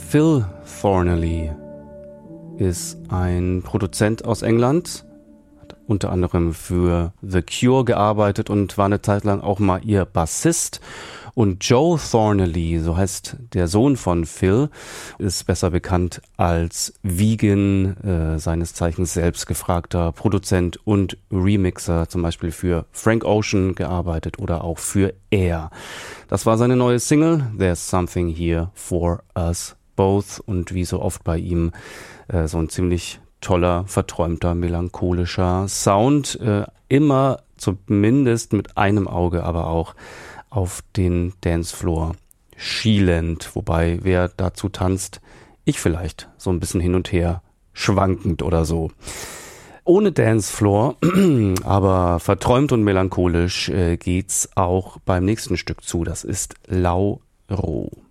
Phil Thornley ist ein Produzent aus England, hat unter anderem für The Cure gearbeitet und war eine Zeit lang auch mal ihr Bassist. Und Joe Thornley, so heißt der Sohn von Phil, ist besser bekannt als Vegan, seines Zeichens selbstgefragter Produzent und Remixer, zum Beispiel für Frank Ocean gearbeitet oder auch für Air. Das war seine neue Single, There's Something Here for Us Both, und wie so oft bei ihm so ein ziemlich toller, verträumter, melancholischer Sound, immer zumindest mit einem Auge aber auch auf den Dancefloor schielend, wobei wer dazu tanzt, ich vielleicht so ein bisschen hin und her schwankend oder so. Ohne Dancefloor, aber verträumt und melancholisch geht's auch beim nächsten Stück zu. Das ist Lauro.